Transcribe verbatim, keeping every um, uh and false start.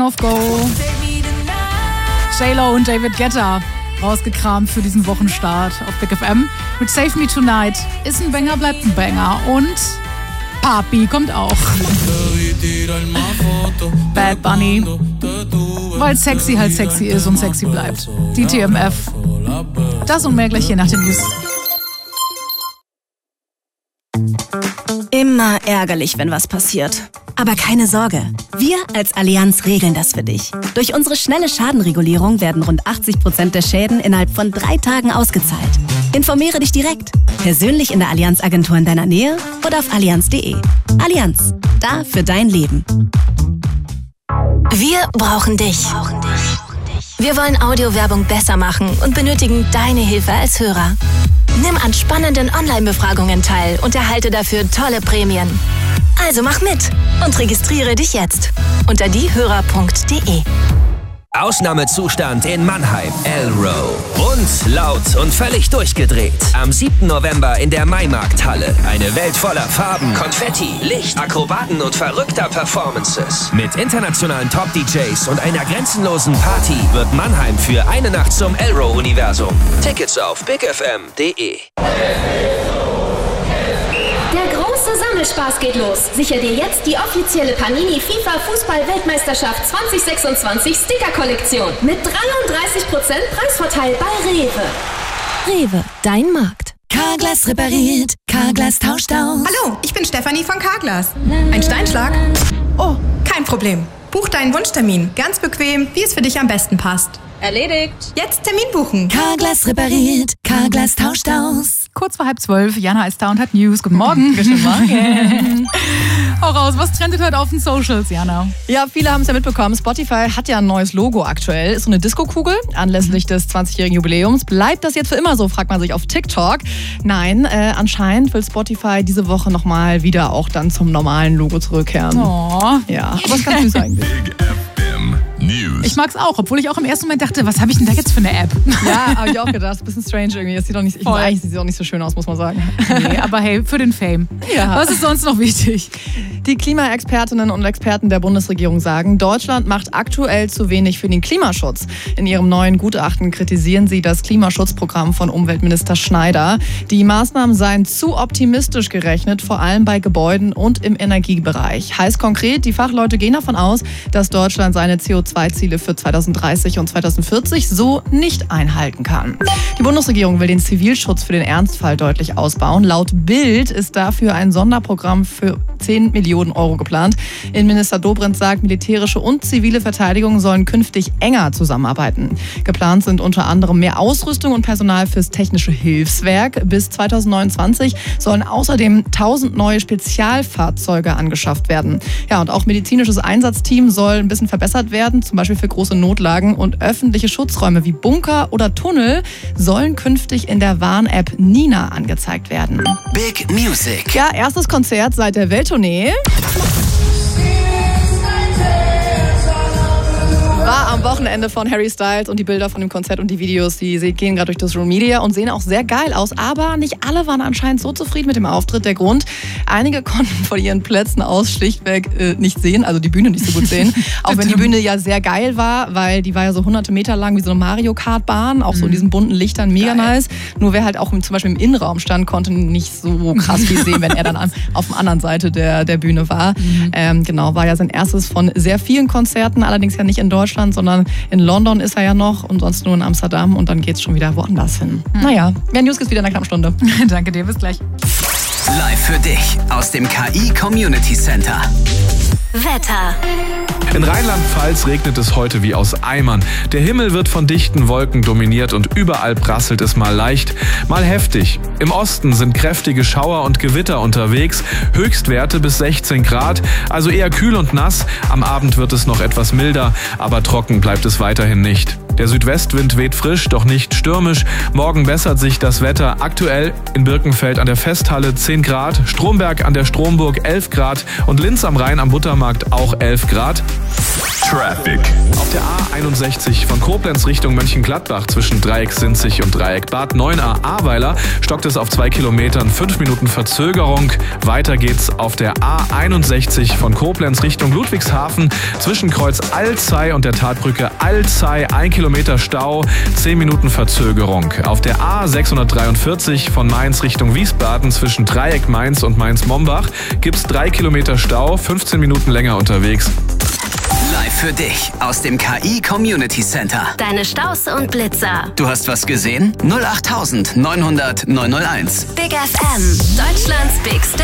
Auf Go. J-Lo und David Guetta rausgekramt für diesen Wochenstart auf Big F M. Mit Save Me Tonight ist ein Banger, bleibt ein Banger. Und Papi kommt auch. Bad Bunny. Weil sexy halt sexy ist und sexy bleibt. Die T M F. Das und mehr gleich hier nach den News. Immer ärgerlich, wenn was passiert. Aber keine Sorge, wir als Allianz regeln das für dich. Durch unsere schnelle Schadenregulierung werden rund achtzig Prozent der Schäden innerhalb von drei Tagen ausgezahlt. Informiere dich direkt, persönlich in der Allianz-Agentur in deiner Nähe oder auf allianz punkt de. Allianz, da für dein Leben. Wir brauchen dich. Wir wollen Audiowerbung besser machen und benötigen deine Hilfe als Hörer. Nimm an spannenden Online-Befragungen teil und erhalte dafür tolle Prämien. Also mach mit und registriere dich jetzt unter diehörer punkt de. Ausnahmezustand in Mannheim, Elrow. Bunt, laut und völlig durchgedreht. Am siebten November in der Maimarkthalle. Eine Welt voller Farben, Konfetti, Licht, Akrobaten und verrückter Performances. Mit internationalen Top-D Js und einer grenzenlosen Party wird Mannheim für eine Nacht zum Elrow-Universum. Tickets auf big f m punkt de. Der große Sammelspaß geht los. Sicher dir jetzt die offizielle Panini FIFA Fußball-Weltmeisterschaft zwanzig sechsundzwanzig Sticker-Kollektion mit dreiunddreißig Prozent Preisvorteil bei Rewe. Rewe, dein Markt. Carglass repariert, Carglass tauscht aus. Hallo, ich bin Stefanie von Carglass. Ein Steinschlag? Oh, kein Problem. Buch deinen Wunschtermin. Ganz bequem, wie es für dich am besten passt. Erledigt. Jetzt Termin buchen. Carglass repariert, Carglass tauscht aus. Kurz vor halb zwölf, Jana ist da und hat News. Guten Morgen. Guten Morgen. Hau raus, was trendet heute auf den Socials, Jana? Ja, viele haben es ja mitbekommen. Spotify hat ja ein neues Logo aktuell. Ist so eine Disco-Kugel anlässlich des zwanzigjährigen Jubiläums. Bleibt das jetzt für immer so, fragt man sich auf TikTok. Nein, äh, anscheinend will Spotify diese Woche nochmal wieder auch dann zum normalen Logo zurückkehren. Oh. Ja, aber ist ganz süß eigentlich. News. Ich mag's auch, obwohl ich auch im ersten Moment dachte, was habe ich denn da jetzt für eine App? Ja, habe ich auch gedacht. Ein bisschen strange irgendwie. Das sieht doch nicht, ich weiß, eigentlich sieht auch nicht so schön aus, muss man sagen. Nee, aber hey, für den Fame. Ja. Was ist sonst noch wichtig? Die Klimaexpertinnen und Experten der Bundesregierung sagen, Deutschland macht aktuell zu wenig für den Klimaschutz. In ihrem neuen Gutachten kritisieren sie das Klimaschutzprogramm von Umweltminister Schneider. Die Maßnahmen seien zu optimistisch gerechnet, vor allem bei Gebäuden und im Energiebereich. Heißt konkret, die Fachleute gehen davon aus, dass Deutschland seine C O zwei Ziele für zweitausenddreißig und zweitausendvierzig so nicht einhalten kann. Die Bundesregierung will den Zivilschutz für den Ernstfall deutlich ausbauen. Laut Bild ist dafür ein Sonderprogramm für zehn Millionen Euro geplant. Innenminister Dobrindt sagt, militärische und zivile Verteidigung sollen künftig enger zusammenarbeiten. Geplant sind unter anderem mehr Ausrüstung und Personal fürs technische Hilfswerk. Bis zweitausendneunundzwanzig sollen außerdem tausend neue Spezialfahrzeuge angeschafft werden. Ja, und auch medizinisches Einsatzteam soll ein bisschen verbessert werden, zum Beispiel für große Notlagen, und öffentliche Schutzräume wie Bunker oder Tunnel sollen künftig in der Warn-App Nina angezeigt werden. Big Music. Ja, erstes Konzert seit der Welttournee. War am Wochenende von Harry Styles, und die Bilder von dem Konzert und die Videos, die gehen gerade durch das Social Media und sehen auch sehr geil aus. Aber nicht alle waren anscheinend so zufrieden mit dem Auftritt. Der Grund, einige konnten von ihren Plätzen aus schlichtweg äh, nicht sehen, also die Bühne nicht so gut sehen. Auch wenn die Bühne ja sehr geil war, weil die war ja so hunderte Meter lang wie so eine Mario Kart Bahn, auch so in diesen bunten Lichtern, mega geil. Nice. Nur wer halt auch zum Beispiel im Innenraum stand, konnte nicht so krass viel sehen, wenn er dann an, auf der anderen Seite der, der Bühne war. Mhm. Ähm, genau, war ja sein erstes von sehr vielen Konzerten, allerdings ja nicht in Deutschland, sondern in London ist er ja noch und sonst nur in Amsterdam, und dann geht's schon wieder woanders hin. Hm. Naja, mehr News gibt's wieder in einer knappen Stunde. Danke dir, bis gleich. Live für dich aus dem K I Community Center. Wetter. In Rheinland-Pfalz regnet es heute wie aus Eimern. Der Himmel wird von dichten Wolken dominiert und überall prasselt es mal leicht, mal heftig. Im Osten sind kräftige Schauer und Gewitter unterwegs, Höchstwerte bis sechzehn Grad, also eher kühl und nass. Am Abend wird es noch etwas milder, aber trocken bleibt es weiterhin nicht. Der Südwestwind weht frisch, doch nicht stürmisch. Morgen bessert sich das Wetter. Aktuell in Birkenfeld an der Festhalle zehn Grad, Stromberg an der Stromburg elf Grad und Linz am Rhein am Buttermarkt auch elf Grad. Traffic. Auf der der A einundsechzig von Koblenz Richtung Mönchengladbach zwischen Dreieck Sinzig und Dreieck Bad Neuenahr-Ahrweiler stockt es auf zwei Kilometern, fünf Minuten Verzögerung. Weiter geht's auf der A einundsechzig von Koblenz Richtung Ludwigshafen zwischen Kreuz Alzey und der Tatbrücke Alzey, ein Kilometer Stau, zehn Minuten Verzögerung. Auf der A sechshundertdreiundvierzig von Mainz Richtung Wiesbaden zwischen Dreieck Mainz und Mainz-Mombach gibt's drei Kilometer Stau, fünfzehn Minuten länger unterwegs. Live für dich aus dem K I Community Center. Deine Staus und Blitzer. Du hast was gesehen? null acht neunhundert neunhundert neunhunderteins. Big F M, Deutschlands Big